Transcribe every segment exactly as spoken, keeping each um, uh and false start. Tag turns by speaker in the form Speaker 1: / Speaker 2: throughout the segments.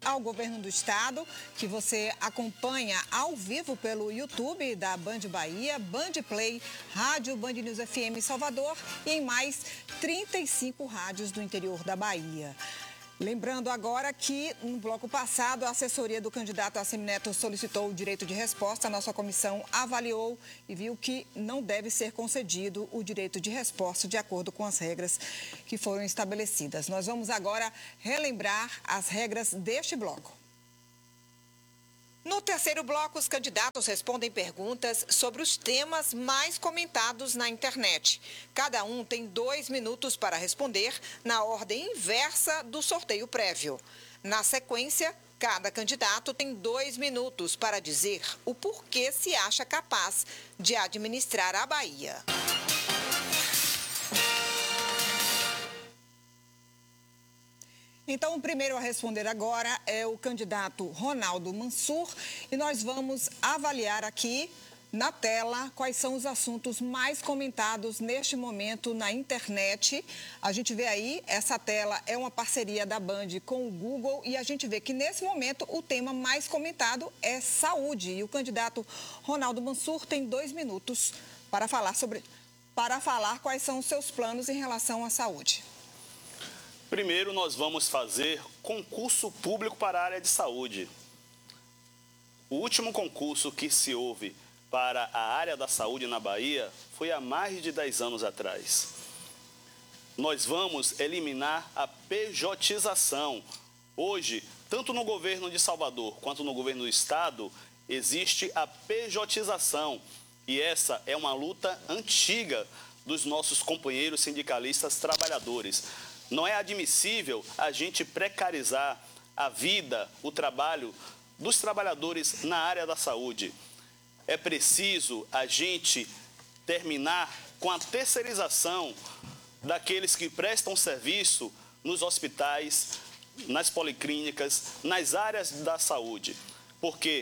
Speaker 1: ao governo do estado, que você acompanha ao vivo pelo YouTube da Band Bahia, Band Play, Rádio Band News F M Salvador e em mais trinta e cinco rádios do interior da Bahia. Lembrando agora que, no bloco passado, a assessoria do candidato Assemineto solicitou o direito de resposta. A nossa comissão avaliou e viu que não deve ser concedido o direito de resposta de acordo com as regras que foram estabelecidas. Nós vamos agora relembrar as regras deste bloco. No terceiro bloco, os candidatos respondem perguntas sobre os temas mais comentados na internet. Cada um tem dois minutos para responder na ordem inversa do sorteio prévio. Na sequência, cada candidato tem dois minutos para dizer o porquê se acha capaz de administrar a Bahia. Então, o primeiro a responder agora é o candidato Ronaldo Mansur e nós vamos avaliar aqui na tela quais são os assuntos mais comentados neste momento na internet. A gente vê aí, essa tela é uma parceria da Band com o Google e a gente vê que nesse momento o tema mais comentado é saúde. E o candidato Ronaldo Mansur tem dois minutos para falar sobre, para falar quais são os seus planos em relação à saúde.
Speaker 2: Primeiro, nós vamos fazer concurso público para a área de saúde. O último concurso que se houve para a área da saúde na Bahia foi há mais de dez anos atrás. Nós vamos eliminar a pejotização. Hoje, tanto no governo de Salvador quanto no governo do estado, existe a pejotização. E essa é uma luta antiga dos nossos companheiros sindicalistas trabalhadores. Não é admissível a gente precarizar a vida, o trabalho dos trabalhadores na área da saúde. É preciso a gente terminar com a terceirização daqueles que prestam serviço nos hospitais, nas policlínicas, nas áreas da saúde. Porque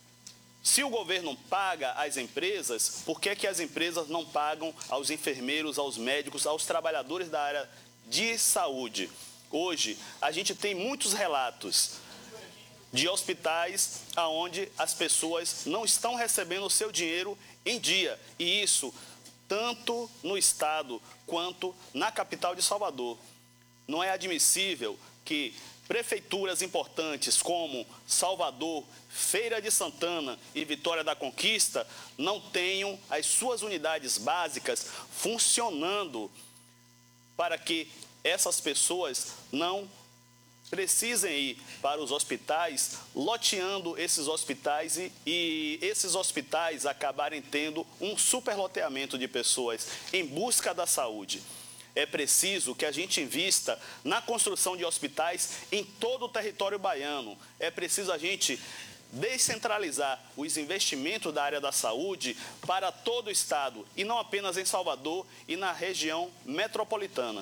Speaker 2: se o governo paga às empresas, por que que as empresas não pagam aos enfermeiros, aos médicos, aos trabalhadores da área de saúde? Hoje, a gente tem muitos relatos de hospitais onde as pessoas não estão recebendo o seu dinheiro em dia. E isso, tanto no estado quanto na capital de Salvador. Não é admissível que prefeituras importantes como Salvador, Feira de Santana e Vitória da Conquista não tenham as suas unidades básicas funcionando para que essas pessoas não precisem ir para os hospitais, loteando esses hospitais e, e esses hospitais acabarem tendo um superloteamento de pessoas em busca da saúde. É preciso que a gente invista na construção de hospitais em todo o território baiano. É preciso a gente descentralizar os investimentos da área da saúde para todo o estado e não apenas em Salvador e na região metropolitana.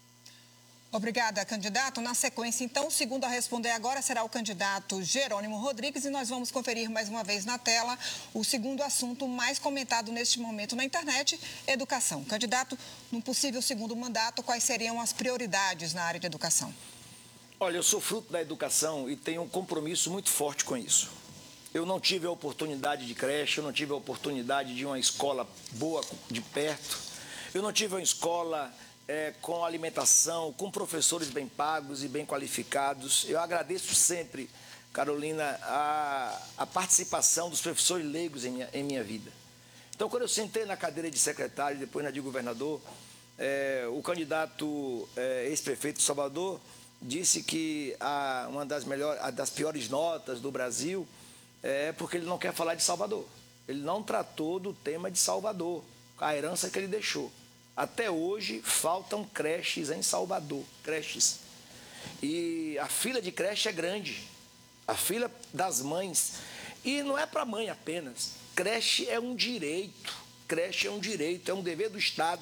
Speaker 1: Obrigada, candidato. Na sequência, então, o segundo a responder agora será o candidato Jerônimo Rodrigues e nós vamos conferir mais uma vez na tela o segundo assunto mais comentado neste momento na internet, educação. Candidato, num possível segundo mandato, quais seriam as prioridades na área de educação?
Speaker 3: Olha, eu sou fruto da educação e tenho um compromisso muito forte com isso. Eu não tive a oportunidade de creche, eu não tive a oportunidade de uma escola boa de perto, eu não tive uma escola É, com alimentação, com professores bem pagos e bem qualificados. Eu agradeço sempre, Carolina, a, a participação dos professores leigos em minha, em minha vida. Então, quando eu sentei na cadeira de secretário, depois na de governador, é, o candidato é, ex-prefeito de Salvador disse que a, uma das, melhores, a das piores notas do Brasil é porque ele não quer falar de Salvador. Ele não tratou do tema de Salvador, a herança que ele deixou. Até hoje, faltam creches em Salvador, creches. E a fila de creche é grande, a fila das mães. E não é para mãe apenas, creche é um direito, creche é um direito, é um dever do Estado.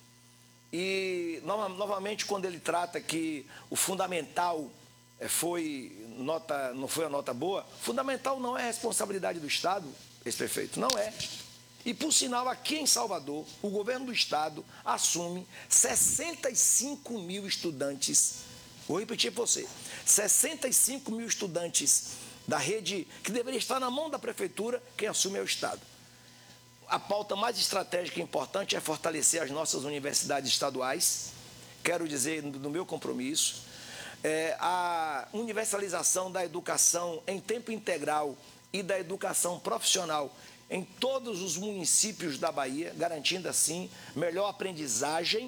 Speaker 3: E, novamente, quando ele trata que o fundamental foi nota, não foi a nota boa, fundamental não é responsabilidade do Estado, ex-prefeito, não é. E, por sinal, aqui em Salvador, o governo do estado assume sessenta e cinco mil estudantes Vou repetir para você. sessenta e cinco mil estudantes da rede que deveria estar na mão da prefeitura, quem assume é o Estado. A pauta mais estratégica e importante é fortalecer as nossas universidades estaduais. Quero dizer, no meu compromisso, é, a universalização da educação em tempo integral e da educação profissional em todos os municípios da Bahia, garantindo assim melhor aprendizagem.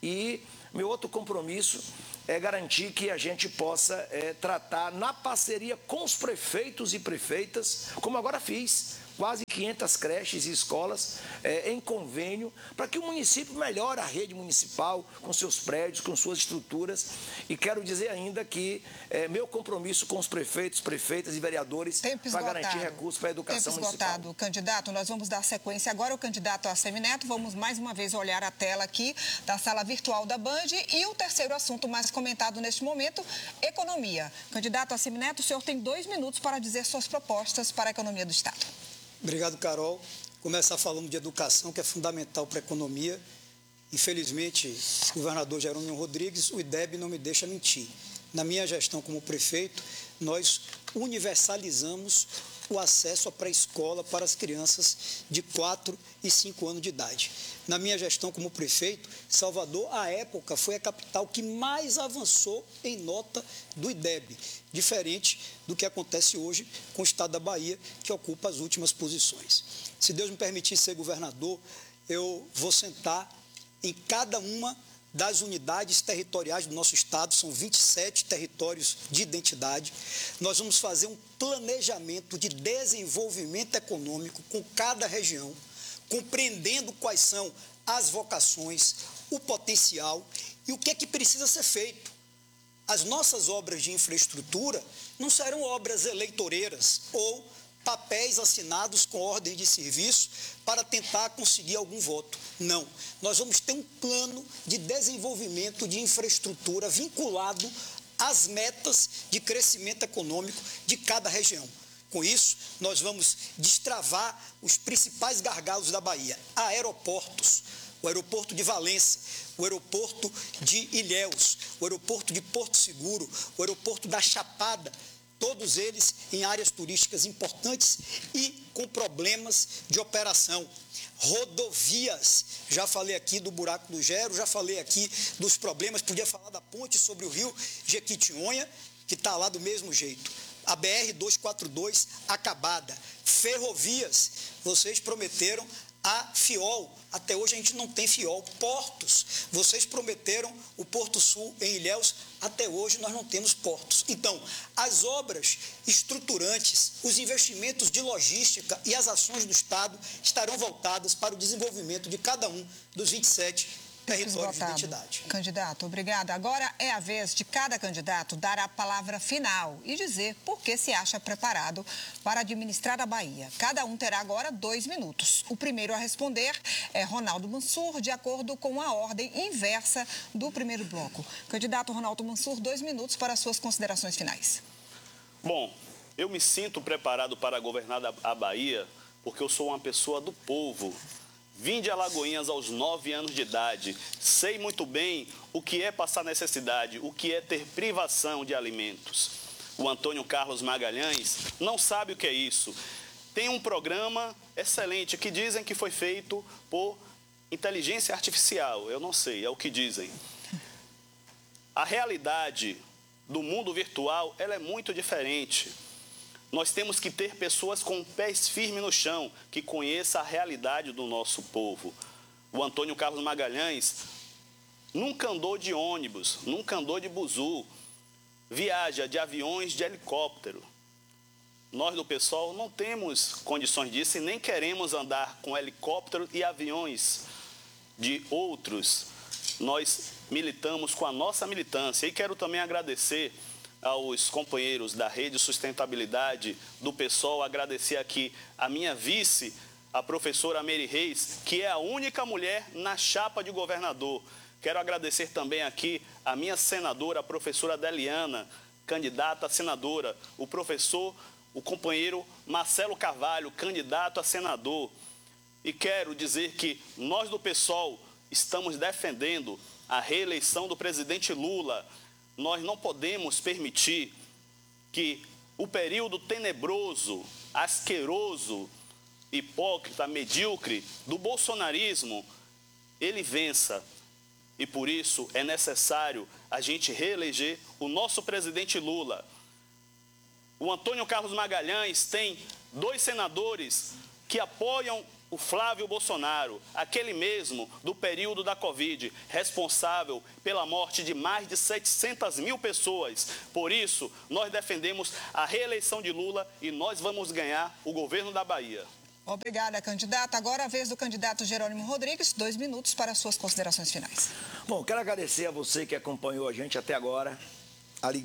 Speaker 3: E meu outro compromisso é garantir que a gente possa é, tratar na parceria com os prefeitos e prefeitas, como agora fiz, quase quinhentas creches e escolas é, em convênio, para que o município melhore a rede municipal com seus prédios, com suas estruturas. E quero dizer ainda que é, meu compromisso com os prefeitos, prefeitas e vereadores para garantir recursos para a educação
Speaker 1: Tempo
Speaker 3: municipal.
Speaker 1: esgotado. Candidato, nós vamos dar sequência agora ao candidato Assemineto. Vamos mais uma vez olhar a tela aqui da sala virtual da Band e o terceiro assunto mais comentado neste momento, economia. Candidato Assemineto, o senhor tem dois minutos para dizer suas propostas para a economia do Estado.
Speaker 4: Obrigado, Carol. Começar falando de educação, que é fundamental para a economia. Infelizmente, governador Jerônimo Rodrigues, o I D E B não me deixa mentir. Na minha gestão como prefeito, nós universalizamos o acesso à pré-escola para as crianças de quatro e cinco anos de idade. Na minha gestão como prefeito, Salvador, à época, foi a capital que mais avançou em nota do I D E B, diferente do que acontece hoje com o estado da Bahia, que ocupa as últimas posições. Se Deus me permitir ser governador, eu vou sentar em cada uma das unidades territoriais do nosso estado, são vinte e sete territórios de identidade. Nós vamos fazer um planejamento de desenvolvimento econômico com cada região, compreendendo quais são as vocações, o potencial e o que é que precisa ser feito. As nossas obras de infraestrutura não serão obras eleitoreiras ou papéis assinados com ordem de serviço para tentar conseguir algum voto. Não. Nós vamos ter um plano de desenvolvimento de infraestrutura vinculado às metas de crescimento econômico de cada região. Com isso, nós vamos destravar os principais gargalos da Bahia. Aeroportos, o aeroporto de Valença, o aeroporto de Ilhéus, o aeroporto de Porto Seguro, o aeroporto da Chapada, todos eles em áreas turísticas importantes e com problemas de operação. Rodovias, já falei aqui do buraco do Gero, já falei aqui dos problemas, podia falar da ponte sobre o rio Jequitinhonha, que está lá do mesmo jeito. A B R duzentos e quarenta e dois acabada. Ferrovias, vocês prometeram a Fiol, até hoje a gente não tem Fiol. Portos, vocês prometeram o Porto Sul em Ilhéus, até hoje nós não temos portos. Então, as obras estruturantes, os investimentos de logística e as ações do Estado estarão voltadas para o desenvolvimento de cada um dos vinte e sete territórios de identidade.
Speaker 1: Candidato, obrigada. Agora é a vez de cada candidato dar a palavra final e dizer por que se acha preparado para administrar a Bahia. Cada um terá agora dois minutos. O primeiro a responder é Ronaldo Mansur, de acordo com a ordem inversa do primeiro bloco. Candidato Ronaldo Mansur, dois minutos para suas considerações finais.
Speaker 2: Bom, eu me sinto preparado para governar a Bahia porque eu sou uma pessoa do povo. Vim de Alagoinhas aos nove anos de idade. Sei muito bem o que é passar necessidade, o que é ter privação de alimentos. O Antônio Carlos Magalhães não sabe o que é isso. Tem um programa excelente que dizem que foi feito por inteligência artificial. Eu não sei, é o que dizem. A realidade do mundo virtual, ela é muito diferente. Nós temos que ter pessoas com pés firmes no chão, que conheçam a realidade do nosso povo. O Antônio Carlos Magalhães nunca andou de ônibus, nunca andou de buzu, viaja de aviões, de helicóptero. Nós do PSOL não temos condições disso e nem queremos andar com helicóptero e aviões de outros. Nós militamos com a nossa militância e quero também agradecer aos companheiros da Rede Sustentabilidade do PSOL, agradecer aqui a minha vice, a professora Mary Reis, que é a única mulher na chapa de governador. Quero agradecer também aqui a minha senadora, a professora Deliana, candidata a senadora, o professor, o companheiro Marcelo Carvalho, candidato a senador. E quero dizer que nós do PSOL estamos defendendo a reeleição do presidente Lula. nós não podemos permitir que o período tenebroso, asqueroso, hipócrita, medíocre do bolsonarismo, ele vença. E por isso é necessário a gente reeleger o nosso presidente Lula. O Antônio Carlos Magalhães tem dois senadores que apoiam o Flávio Bolsonaro, aquele mesmo do período da Covid, responsável pela morte de mais de setecentas mil pessoas. Por isso, nós defendemos a reeleição de Lula e nós vamos ganhar o governo da Bahia.
Speaker 1: Obrigada, candidata. Agora a vez do candidato Jerônimo Rodrigues, dois minutos para suas considerações finais.
Speaker 3: Bom, quero agradecer a você que acompanhou a gente até agora.